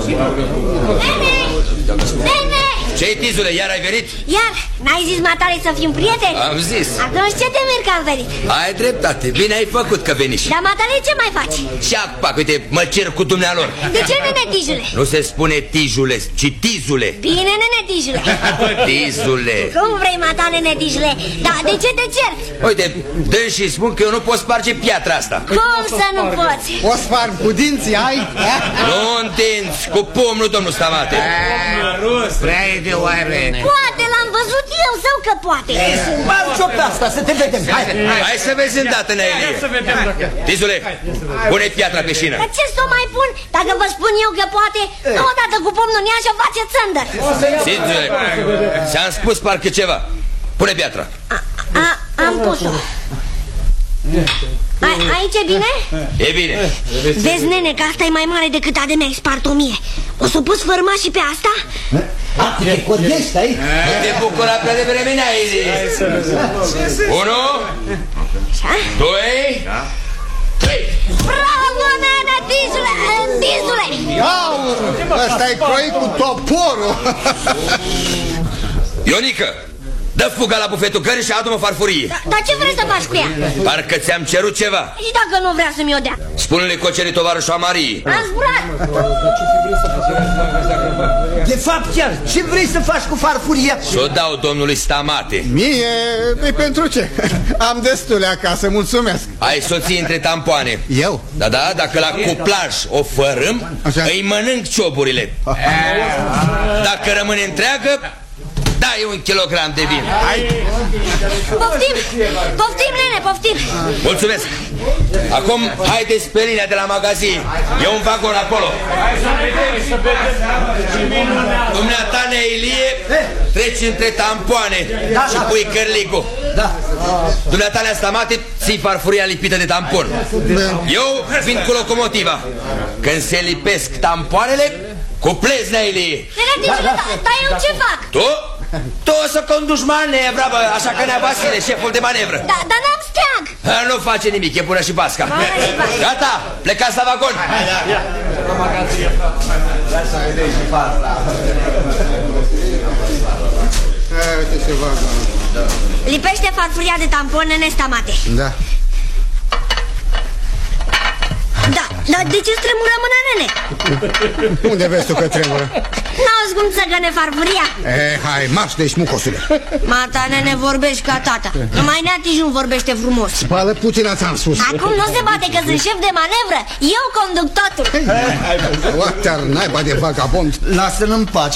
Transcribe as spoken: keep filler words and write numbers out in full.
Nene! Nene! Ce-i, tizule, iar ai venit? Iar, n-ai zis matale să fim prieteni? Am zis. Atunci ce te mir că am venit? Ai dreptate, bine ai făcut că veni. Dar matale ce mai faci? Și-ac, pac, uite, mă cer cu dumnealor. De ce, nene, tijule? Nu se spune tijule, ci tizule. Bine, nene, tijule. Tizule. Cum vrei, matale, nene, tijule? Dar de ce te cer? Uite, dă și spun că eu nu pot sparge piatra asta. Cum să nu poți? O sparg cu dinții, ai? Nu întinzi, cu pumnul, domnul Stamate. Prea e de oare. Poate, l-am văzut eu, sau că poate. Spargi-o pe asta, să te vedem. Hai, Hai să vezi îndată, Neelie. Tizule, pune piatra pe șină. Dar ce să o mai pun? Dacă vă spun eu că poate, odată cu pumnul în ea și-o face țândăr. Tizule, ți-am spus parcă ceva. Pune piatra. A, a, am pus-o. A, aici e bine? E bine. Vezi, nene, că asta e mai mare decât a de mi-ai spart o mie. O să o pus fărma și pe asta? A, te codești, ai? Nu te bucura prea de vreme, Neelie. Unu, doi, trei. Bravo, nene, tizule, tizule! Aur, ăsta-i croit cu toporul. Ionică, dă fuga la bufetul cării și adu-mă farfurie. da, Dar ce vrei să faci cu ea? Parcă ți-am cerut ceva. Și dacă nu vrea să-mi o dea? Spune-le cocerii tovarășul Amarii. Am zburat. De fapt, chiar, ce vrei să faci cu farfuria? S-o dau domnului Stamate. Mie, e pentru ce? Am destule acasă, mulțumesc. Ai soții între tampoane. Eu? Da, da, dacă la cuplaj o fărâm, așa, îi mănânc cioburile. Dacă rămâne întreagă, dai un kilogram de vin. Hai. Poftim, poftim, nene, poftim. Mulțumesc. Acum haideți pe linia de la magazin. E un vagon acolo. Dumneata, Neelie, treci între tampoane și pui cărlicul. Dumneata, Nea Stamate, ții farfuria lipită de tampon. Eu vin cu locomotiva. Când se lipesc tampoanele, cuplezi, Neelie. Nene, tijule, dar eu ce fac? Tu? Tu o să conduci manevra, bă, așa că Nea Vasile, șeful de manevră. Da, dar n-am steag. Nu face nimic, e bună și basca. Bună și basca. Gata, plecați la vagon. Uite ce vagon. Lipește farfuria de tampon, nene, Stamate. Da. Da, dar de ce tremură mâna, nene? Unde vezi tu că tremură? N-auzi cum să găne farfuria? Eh, hai, marș de șmucosule. Mata, nene, vorbești ca tata. Numai Nea Tij nu vorbește frumos. Spală puțin, ți-am spus. Acum nu se bate că sunt șef de manevră. Eu conduc totul. Oată-ar naiba de vagabond. Lasă-l în pace.